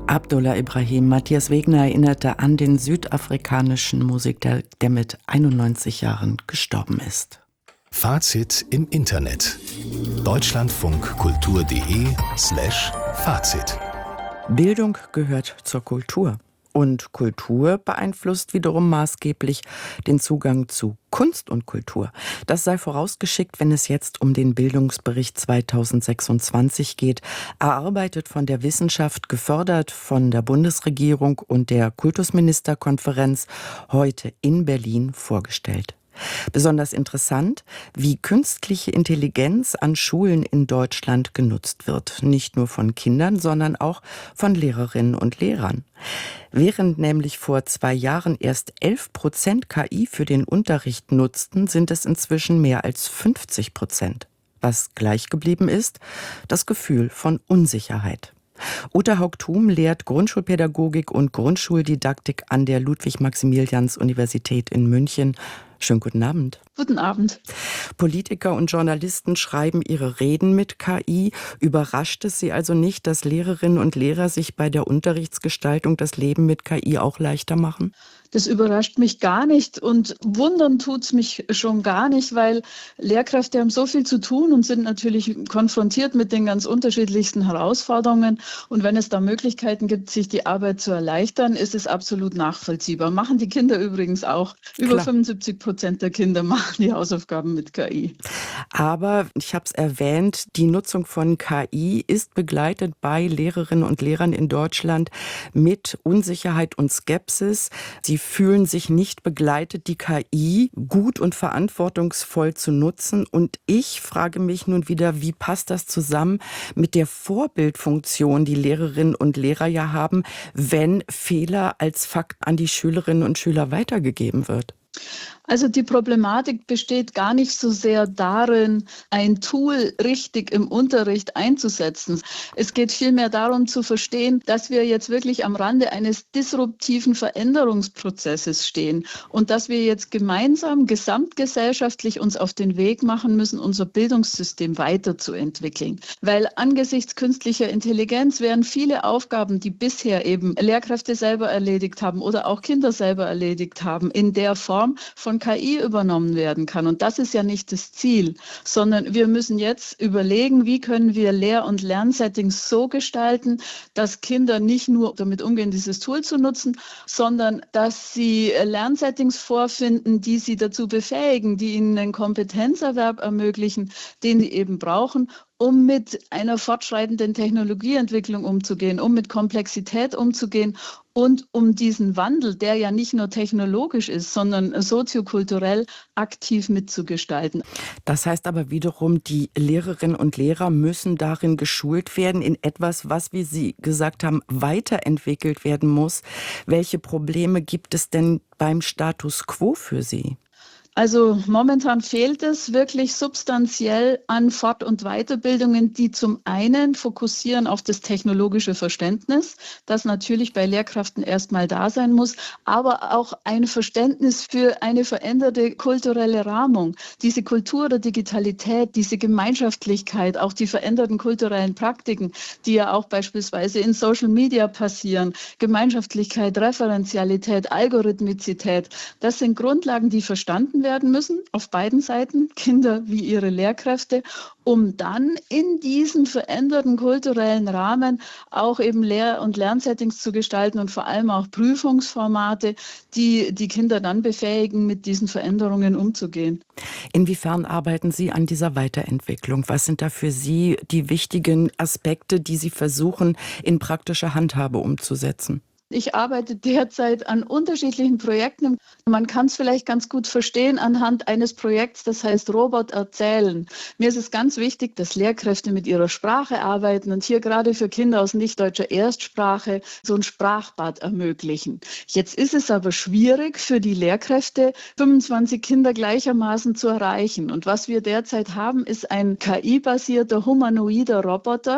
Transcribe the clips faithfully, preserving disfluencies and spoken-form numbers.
Abdullah Ibrahim. Matthias Wegner erinnerte an den südafrikanischen Musiker, der mit einundneunzig Jahren gestorben ist. Fazit im Internet. deutschlandfunkkultur.de slash Fazit. Bildung gehört zur Kultur. Und Kultur beeinflusst wiederum maßgeblich den Zugang zu Kunst und Kultur. Das sei vorausgeschickt, wenn es jetzt um den Bildungsbericht zweitausendsechsundzwanzig geht, erarbeitet von der Wissenschaft, gefördert von der Bundesregierung und der Kultusministerkonferenz, heute in Berlin vorgestellt. Besonders interessant, wie künstliche Intelligenz an Schulen in Deutschland genutzt wird. Nicht nur von Kindern, sondern auch von Lehrerinnen und Lehrern. Während nämlich vor zwei Jahren erst elf Prozent K I für den Unterricht nutzten, sind es inzwischen mehr als fünfzig Prozent. Was gleich geblieben ist, das Gefühl von Unsicherheit. Uta Haug-Thum lehrt Grundschulpädagogik und Grundschuldidaktik an der Ludwig-Maximilians-Universität in München. Schönen guten Abend. Guten Abend. Politiker und Journalisten schreiben ihre Reden mit K I. Überrascht es Sie also nicht, dass Lehrerinnen und Lehrer sich bei der Unterrichtsgestaltung das Leben mit K I auch leichter machen? Das überrascht mich gar nicht und wundern tut's mich schon gar nicht, weil Lehrkräfte haben so viel zu tun und sind natürlich konfrontiert mit den ganz unterschiedlichsten Herausforderungen. Und wenn es da Möglichkeiten gibt, sich die Arbeit zu erleichtern, ist es absolut nachvollziehbar. Machen die Kinder übrigens auch. Über Klar. fünfundsiebzig Prozent der Kinder machen die Hausaufgaben mit K I. Aber, ich habe es erwähnt, die Nutzung von K I ist begleitet bei Lehrerinnen und Lehrern in Deutschland mit Unsicherheit und Skepsis. Sie fühlen sich nicht begleitet, die K I gut und verantwortungsvoll zu nutzen. Und ich frage mich nun wieder, wie passt das zusammen mit der Vorbildfunktion, die Lehrerinnen und Lehrer ja haben, wenn Fehler als Fakt an die Schülerinnen und Schüler weitergegeben wird? Also die Problematik besteht gar nicht so sehr darin, ein Tool richtig im Unterricht einzusetzen. Es geht vielmehr darum zu verstehen, dass wir jetzt wirklich am Rande eines disruptiven Veränderungsprozesses stehen und dass wir jetzt gemeinsam, gesamtgesellschaftlich uns auf den Weg machen müssen, unser Bildungssystem weiterzuentwickeln. Weil angesichts künstlicher Intelligenz werden viele Aufgaben, die bisher eben Lehrkräfte selber erledigt haben oder auch Kinder selber erledigt haben, in der Form von K I übernommen werden kann. Und das ist ja nicht das Ziel, sondern wir müssen jetzt überlegen, wie können wir Lehr- und Lernsettings so gestalten, dass Kinder nicht nur damit umgehen, dieses Tool zu nutzen, sondern dass sie Lernsettings vorfinden, die sie dazu befähigen, die ihnen einen Kompetenzerwerb ermöglichen, den sie eben brauchen, um mit einer fortschreitenden Technologieentwicklung umzugehen, um mit Komplexität umzugehen und um diesen Wandel, der ja nicht nur technologisch ist, sondern soziokulturell aktiv mitzugestalten. Das heißt aber wiederum, die Lehrerinnen und Lehrer müssen darin geschult werden, in etwas, was, wie Sie gesagt haben, weiterentwickelt werden muss. Welche Probleme gibt es denn beim Status quo für Sie? Also momentan fehlt es wirklich substanziell an Fort- und Weiterbildungen, die zum einen fokussieren auf das technologische Verständnis, das natürlich bei Lehrkräften erstmal da sein muss, aber auch ein Verständnis für eine veränderte kulturelle Rahmung. Diese Kultur der Digitalität, diese Gemeinschaftlichkeit, auch die veränderten kulturellen Praktiken, die ja auch beispielsweise in Social Media passieren, Gemeinschaftlichkeit, Referenzialität, Algorithmizität, das sind Grundlagen, die verstanden werden müssen, auf beiden Seiten, Kinder wie ihre Lehrkräfte, um dann in diesem veränderten kulturellen Rahmen auch eben Lehr- und Lernsettings zu gestalten und vor allem auch Prüfungsformate, die die Kinder dann befähigen, mit diesen Veränderungen umzugehen. Inwiefern arbeiten Sie an dieser Weiterentwicklung? Was sind da für Sie die wichtigen Aspekte, die Sie versuchen, in praktische Handhabe umzusetzen? Ich arbeite derzeit an unterschiedlichen Projekten. Man kann es vielleicht ganz gut verstehen anhand eines Projekts, das heißt Robot erzählen. Mir ist es ganz wichtig, dass Lehrkräfte mit ihrer Sprache arbeiten und hier gerade für Kinder aus nicht deutscher Erstsprache so ein Sprachbad ermöglichen. Jetzt ist es aber schwierig für die Lehrkräfte, fünfundzwanzig Kinder gleichermaßen zu erreichen. Und was wir derzeit haben, ist ein K I-basierter humanoider Roboter,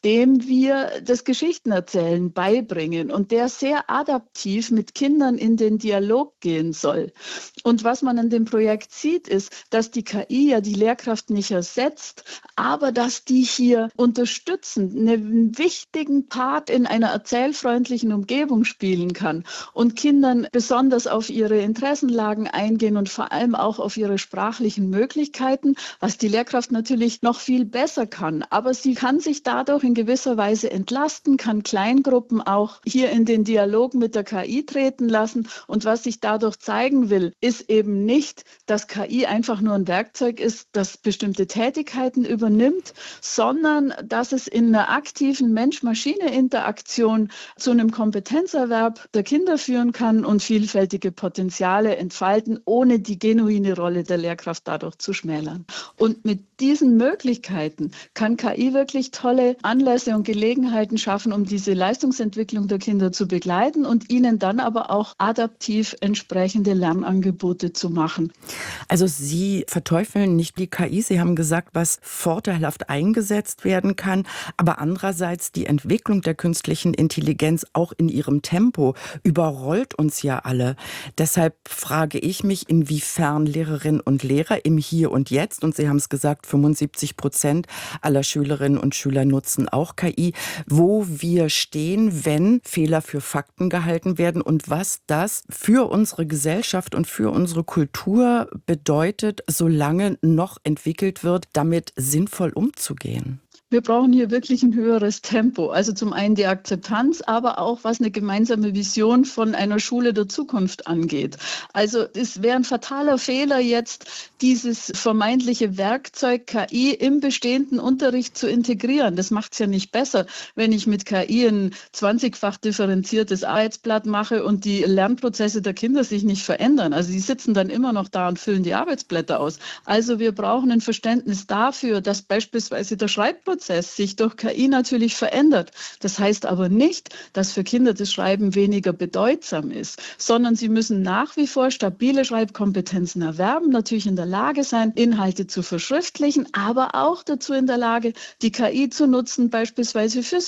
dem wir das Geschichtenerzählen beibringen und der sehr adaptiv mit Kindern in den Dialog gehen soll. Und was man an dem Projekt sieht, ist, dass die K I ja die Lehrkraft nicht ersetzt, aber dass die hier unterstützend einen wichtigen Part in einer erzählfreundlichen Umgebung spielen kann und Kindern besonders auf ihre Interessenlagen eingehen und vor allem auch auf ihre sprachlichen Möglichkeiten, was die Lehrkraft natürlich noch viel besser kann. Aber sie kann sich dadurch in gewisser Weise entlasten, kann Kleingruppen auch hier in den Dialog mit der K I treten lassen. Und was sich dadurch zeigen will, ist eben nicht, dass K I einfach nur ein Werkzeug ist, das bestimmte Tätigkeiten übernimmt, sondern dass es in einer aktiven Mensch-Maschine-Interaktion zu einem Kompetenzerwerb der Kinder führen kann und vielfältige Potenziale entfalten, ohne die genuine Rolle der Lehrkraft dadurch zu schmälern. Und mit diesen Möglichkeiten kann K I wirklich tolle Anlässe und Gelegenheiten schaffen, um diese Leistungsentwicklung der Kinder zu begleiten und ihnen dann aber auch adaptiv entsprechende Lernangebote zu machen. Also Sie verteufeln nicht die K I. Sie haben gesagt, was vorteilhaft eingesetzt werden kann, aber andererseits die Entwicklung der künstlichen Intelligenz auch in ihrem Tempo überrollt uns ja alle. Deshalb frage ich mich, inwiefern Lehrerinnen und Lehrer im Hier und Jetzt, und Sie haben es gesagt, fünfundsiebzig Prozent aller Schülerinnen und Schüler nutzen auch K I, wo wir stehen, wenn Fehler für Fakten gehalten werden und was das für unsere Gesellschaft und für unsere Kultur bedeutet, solange noch entwickelt wird, damit sinnvoll umzugehen. Wir brauchen hier wirklich ein höheres Tempo. Also zum einen die Akzeptanz, aber auch was eine gemeinsame Vision von einer Schule der Zukunft angeht. Also es wäre ein fataler Fehler jetzt, dieses vermeintliche Werkzeug K I im bestehenden Unterricht zu integrieren. Das macht es ja nicht besser, wenn ich mit K I ein zwanzigfach differenziertes Arbeitsblatt mache und die Lernprozesse der Kinder sich nicht verändern. Also die sitzen dann immer noch da und füllen die Arbeitsblätter aus. Also wir brauchen ein Verständnis dafür, dass beispielsweise der Schreibprozess sich durch K I natürlich verändert. Das heißt aber nicht, dass für Kinder das Schreiben weniger bedeutsam ist, sondern sie müssen nach wie vor stabile Schreibkompetenzen erwerben, natürlich in der Lage sein, Inhalte zu verschriftlichen, aber auch dazu in der Lage, die K I zu nutzen, beispielsweise fürs